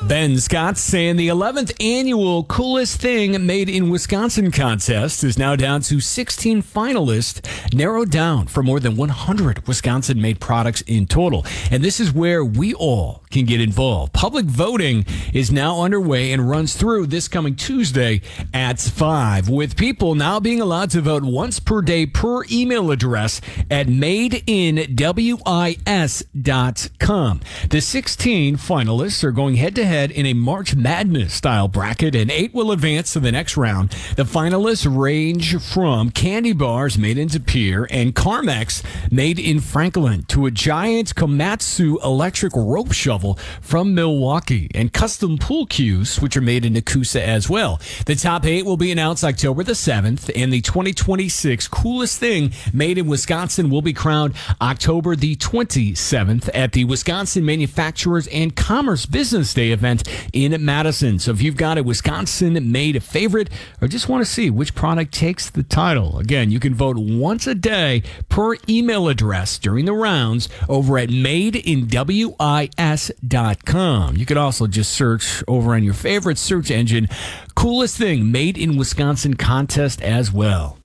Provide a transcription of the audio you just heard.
Ben Scott saying the 11th annual Coolest Thing Made in Wisconsin contest is now down to 16 finalists, narrowed down for more than 100 Wisconsin-made products in total. And this is where we all can get involved. Public voting is now underway and runs through this coming Tuesday at 5, with people now being allowed to vote once per day per email address at madeinwis.com. The 16 finalists are going head-to-head in a March Madness-style bracket, and 8 will advance to the next round. The finalists range from candy bars made in Pier and Carmex made in Franklin to a giant Komatsu electric rope shovel from Milwaukee and custom pool cues, which are made in Nakusa as well. The top 8 will be announced October the 7th, and the 2026 Coolest Thing Made in Wisconsin will be crowned October the 27th at the Wisconsin Manufacturers and Commerce Business Day event in Madison. So if you've got a Wisconsin-made favorite or just want to see which product takes the title, again, you can vote once a day per email address during the rounds over at madeinwis.com. You could also just search over on your favorite search engine, Coolest Thing Made in Wisconsin contest as well.